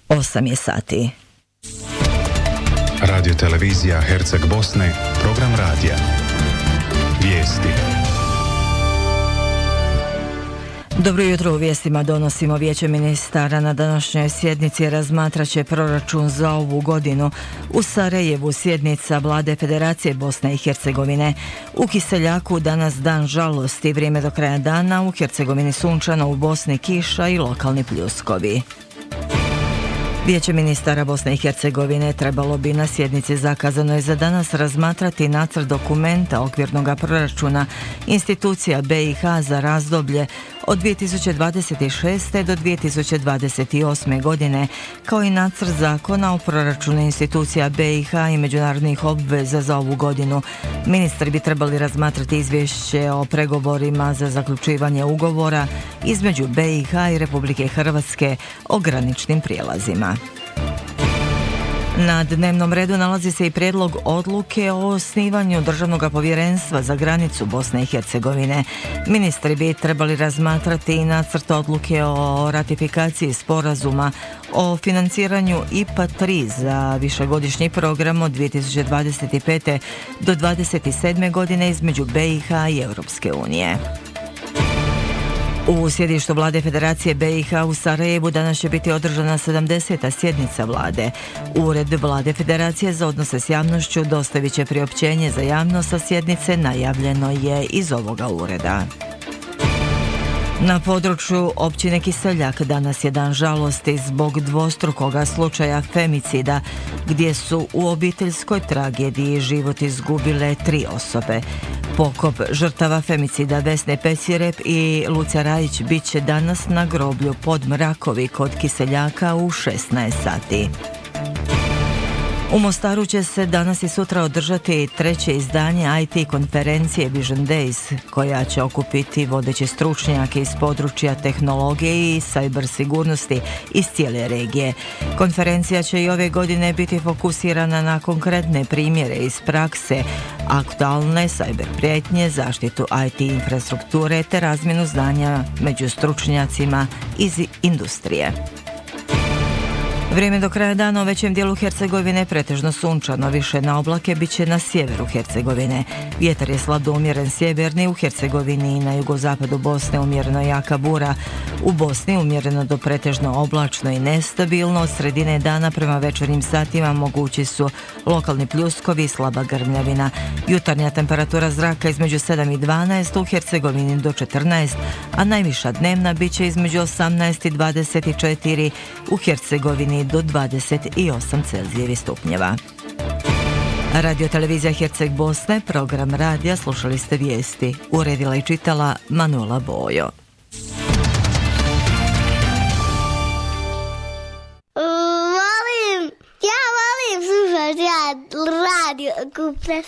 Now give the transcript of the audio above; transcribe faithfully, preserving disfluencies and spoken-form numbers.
osam je sati. Radio televizija Herceg Bosne, program radija. Vijesti. Dobro jutro, u vijestima donosimo. Vijeće ministara na današnjoj sjednici razmatraće proračun za ovu godinu. U Sarajevu sjednica Vlade Federacije Bosne i Hercegovine. U Kiseljaku danas dan žalosti, vrijeme do kraja dana, u Hercegovini sunčano, u Bosni kiša i lokalni pljuskovi. Vijeće ministara Bosne i Hercegovine trebalo bi na sjednici zakazanoj za danas razmatrati nacrt dokumenta okvirnog proračuna institucija B i H za razdoblje od dvije tisuće dvadeset šeste. do dvije tisuće dvadeset osme. godine, kao i nacrt zakona o proračunu institucija B i H i međunarodnih obveza za ovu godinu. Ministri bi trebali razmatrati izvješće o pregovorima za zaključivanje ugovora između B i H i Republike Hrvatske o graničnim prijelazima. Na dnevnom redu nalazi se i prijedlog odluke o osnivanju Državnog povjerenstva za granicu Bosne i Hercegovine. Ministri bi trebali razmatrati i nacrt odluke o ratifikaciji sporazuma o financiranju I P A tri za višegodišnji program od dvije tisuće dvadeset pete. do dvadeset sedme. godine između B i H i Europske unije. U sjedištu Vlade Federacije B i H u Sarajevu danas će biti održana sedamdeseta sjednica Vlade. Ured Vlade Federacije za odnose s javnošću dostavit će priopćenje za javnost sa sjednice, najavljeno je iz ovoga ureda. Na području općine Kiseljak danas je dan žalosti zbog dvostrukoga slučaja femicida, gdje su u obiteljskoj tragediji život izgubile tri osobe. Pokop žrtava femicida Vesne Pecirep i Lucija Rajić bit će danas na groblju pod Mrakovi kod Kiseljaka u šesnaest sati. U Mostaru će se danas i sutra održati treće izdanje I T konferencije Vision Days, koja će okupiti vodeće stručnjake iz područja tehnologije i cyber sigurnosti iz cijele regije. Konferencija će i ove godine biti fokusirana na konkretne primjere iz prakse, aktualne cyber prijetnje, zaštitu I T infrastrukture te razmjenu znanja među stručnjacima iz industrije. Vrijeme do kraja dana u većem dijelu Hercegovine pretežno sunčano, više na oblake bit će na sjeveru Hercegovine. Vjetar je slab do umjeren sjeverni, u Hercegovini i na jugozapadu Bosne umjereno jaka bura. U Bosni umjereno do pretežno oblačno i nestabilno, od sredine dana prema večernjim satima mogući su lokalni pljuskovi i slaba grmljavina. Jutarnja temperatura zraka između sedam i dvanaest, u Hercegovini do četrnaest, a najviša dnevna bit će između osamnaest i dvadeset četiri, u Hercegovini do dvadeset osam Celzijevih stupnjeva. Radio televizija Herceg Bosne, program radija, slušali ste vijesti. Uredila i čitala Manuela Bojo. Volim, ja volim slušati radio Kupref